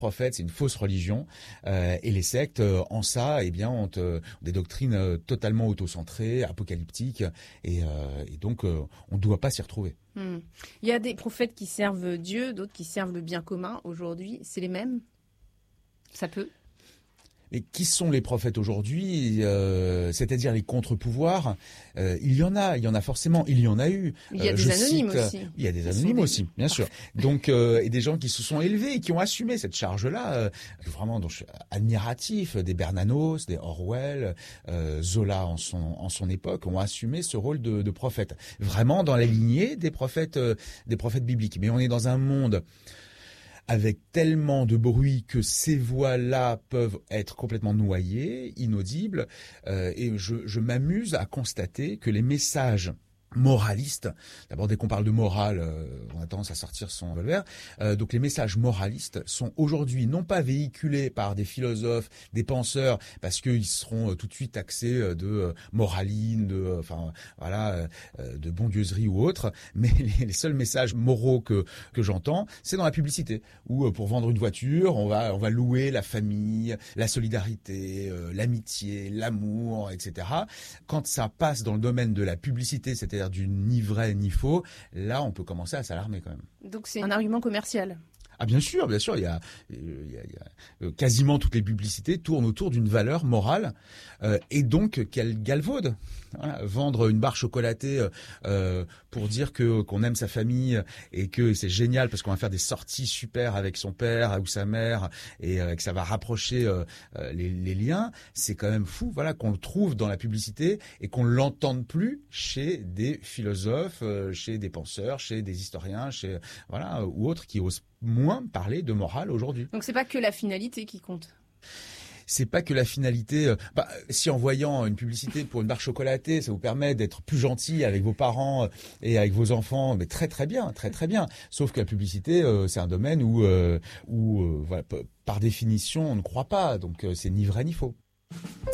Prophète, c'est une fausse religion, et les sectes en ça, eh bien, ont des doctrines totalement autocentrées, apocalyptiques, et donc on ne doit pas s'y retrouver. Il y a des prophètes qui servent Dieu, d'autres qui servent le bien commun. Aujourd'hui, c'est les mêmes? Ça peut? Mais qui sont les prophètes aujourd'hui, c'est-à-dire les contre-pouvoirs? Il y en a forcément, il y en a eu. Il y a des anonymes aussi. Il y a des anonymes aussi, bien sûr. Donc, et des gens qui se sont élevés et qui ont assumé cette charge-là, vraiment, dont je suis admiratif, des Bernanos, des Orwell, Zola en son époque, ont assumé ce rôle de prophète. Vraiment dans la lignée des prophètes bibliques. Mais on est dans un monde avec tellement de bruit que ces voix-là peuvent être complètement noyées, inaudibles, et je m'amuse à constater que les messages moralistes, d'abord dès qu'on parle de morale, on a tendance à sortir son revolver, donc les messages moralistes sont aujourd'hui non pas véhiculés par des philosophes, des penseurs, parce qu'ils seront tout de suite taxés de moraline, de bondieuserie ou autre, mais les seuls messages moraux que j'entends, c'est dans la publicité, où pour vendre une voiture, on va louer la famille, la solidarité, l'amitié, l'amour, etc. Quand ça passe dans le domaine de la publicité, c'est-à-dire du ni vrai ni faux, là on peut commencer à s'alarmer quand même. Donc c'est un argument commercial. Ah bien sûr, il y a quasiment toutes les publicités tournent autour d'une valeur morale et donc qu'elle galvaude. Voilà, vendre une barre chocolatée pour dire qu'on aime sa famille et que c'est génial parce qu'on va faire des sorties super avec son père ou sa mère et que ça va rapprocher les liens, c'est quand même fou. Voilà, qu'on le trouve dans la publicité et qu'on l'entende plus chez des philosophes, chez des penseurs, chez des historiens, ou autres qui osent moins parler de morale aujourd'hui. Donc c'est pas que la finalité qui compte. C'est pas que la finalité. Si en voyant une publicité pour une barre chocolatée, ça vous permet d'être plus gentil avec vos parents et avec vos enfants, mais très très bien, très très bien. Sauf que la publicité, c'est un domaine où par définition, on ne croit pas. Donc c'est ni vrai ni faux.